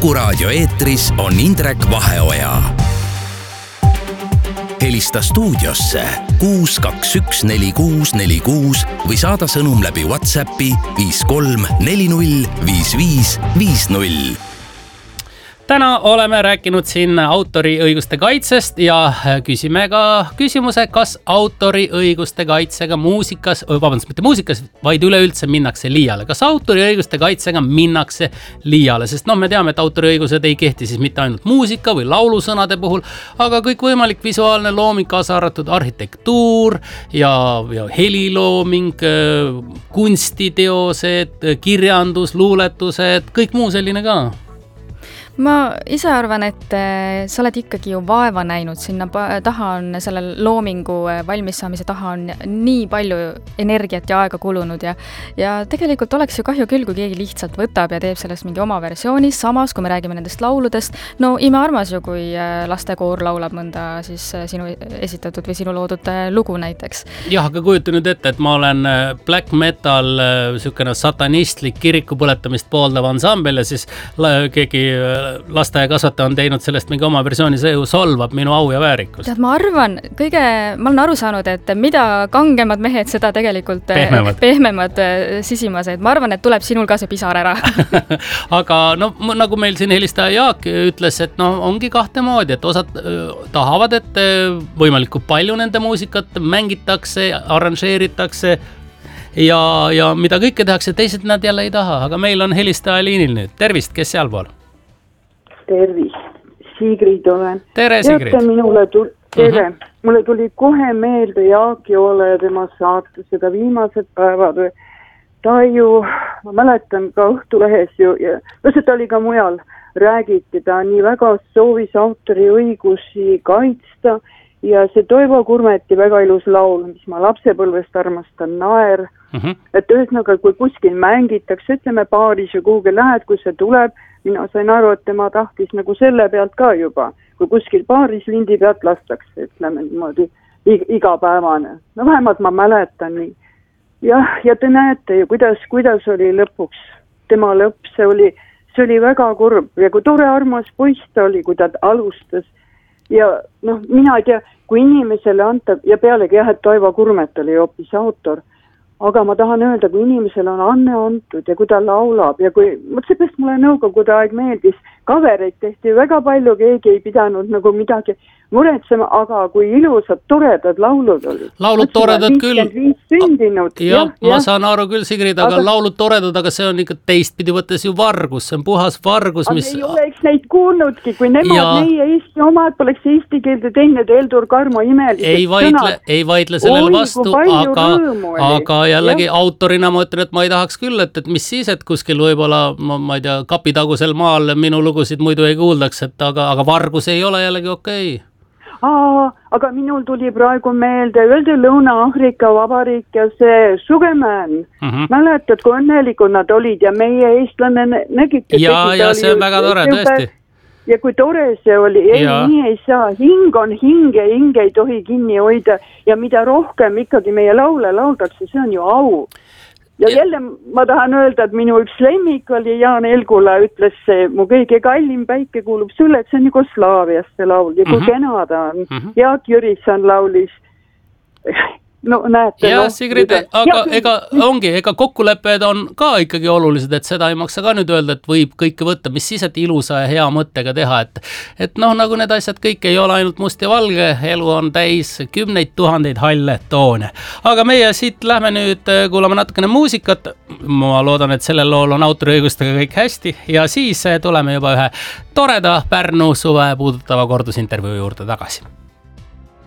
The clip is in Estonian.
Kuku Raadio eetris on Indrek Vaheoja. Helista stuudiosse 6214646 või saada sõnum läbi WhatsAppi 53405550. Täna oleme rääkinud siin autoriõiguste kaitsest ja küsime ka küsimuse, kas autoriõiguste kaitsega mitte muusikas, vaid üleüldse minnakse liiale. Kas autoriõiguste kaitsega minnakse liiale? Sest me teame, et autoriõigused ei kehti siis mitte ainult muusika või laulusõnade puhul, aga kõik võimalik visuaalne looming, kaasa arvatud arhitektuur ja helilooming, kunstiteosed, kirjandus, luuletused, kõik muu selline ka. Ma ise arvan, et sa oled ikkagi ju vaeva näinud, sinna taha on selle loomingu valmissaamise taha on nii palju energiat ja aega kulunud ja tegelikult oleks ju kahju küll, kui keegi lihtsalt võtab ja teeb sellest mingi oma versiooni, samas kui me räägime nendest lauludest, imearmas ju, kui lastekoor laulab mõnda siis sinu esitatud või sinu loodud lugu näiteks. Jah, aga kujuta nüüd ette, et ma olen black metal, sükene satanistlik kiriku põletamist pooldav ansambel ja siis keegi lasteaia kasvataja on teinud sellest mingi oma versiooni, see ju solvab minu au ja väärikust. Tead, ma arvan, ma olen aru saanud, et mida kangemad mehed, seda tegelikult pehmemad sisimased. Ma arvan, et tuleb sinul ka see pisar ära. Aga nagu meil siin helistaja Jaak ütles, et ongi kahte moodi, et osad tahavad, et võimalikult palju nende muusikat mängitakse, arranžeeritakse ja mida kõike tehakse, teised nad jälle ei taha, aga meil on helistaja liinil nüüd. Tervist, kes sealpool? Tervist, Sigrid olen. Tere, Sigrid. Mulle tuli kohe meelde Jaak Joole ja tema saate seda viimased päevad. Ta ju, ma mäletan ka Õhtulehes ju, ta oli ka mujal, räägiti, ta nii väga soovis autori õigusi kaitsta ja see Toivo Kurmeti väga ilus laul, mis ma lapsepõlvest armastan, Naer. Et ühesõnaga, kui kuskil mängitakse, ütleme paaris ja kuhugi lähed, kui see tuleb, mina sain aru, et tema tahtis nagu selle pealt ka juba, kui kuskil paaris lindi pealt lastakse, ütleme niimoodi igapäevane. Vähemalt ma mäletan nii. Ja te näete ju, kuidas oli lõpuks tema lõpp, see oli väga kurb ja kui tore armas poiss ta oli, kui ta alustas ja mina ei tea, kui inimesele antab ja pealegi et Toivo Kurmet oli hoopis autor, aga ma tahan öelda, kui inimesele on anne antud ja kui ta laulab ja kui, seepärast mulle nõukogude aeg meeldis, kavereid tehti väga palju, keegi ei pidanud nagu midagi muretsema, aga kui ilusad, toredad laulud olid. Laulud toredad küll. 55 sündinud. Ma saan aru küll, Sigrid, aga laulud toredad, aga see on ikka teistpidi võttes ju vargus, see on puhas vargus, mis... Aga ei oleks neid kuulnudki, kui nemad meie Eesti omad poleks eesti keelde teinud Eldur Karmo imelised sõnad. Ei vaidle sellele vastu, aga jällegi autorina ma ütlen, et ma ei tahaks küll, et mis siis, et kuskil võib-olla, ma ei tea, kapitagusel maal minu lugusid muidu ei kuuldaks, aga vargus ei ole jällegi okei. Aga minul tuli praegu meelde öelda Lõuna-Aafrika Vabariik ja see Sugeman. Mäletad, kui õnnelikud nad olid ja meie eestlane nägite. Ja see on väga tore, tõesti. Ja kui tore see oli, nii ei saa. Hing on hinge ei tohi kinni hoida ja mida rohkem ikkagi meie laule lauldakse, see on ju au. Ja jälle ma tahan öelda, et minu üks lemmik oli Jaan Elgula, ütles see, mu kõige kallim päike kuulub sulle, et see on Jugoslaavias see laul ja kui kena ta on. Jaak Jürisson laulis. Näete. Ja Sigrid, aga ega kokkulepped on ka ikkagi olulised, et seda ei maksa ka nüüd öelda, et võib kõike võtta, mis siis, et ilusa ja hea mõttega teha, et nagu need asjad kõik ei ole ainult must ja valge, elu on täis 10 000 halle toone. Aga meie siit lähme nüüd kuulame natukene muusikat, ma loodan, et sellel lool on autoriõigustega kõik hästi ja siis tuleme juba ühe toreda Pärnu suve puudutava kordusintervjuu juurde tagasi.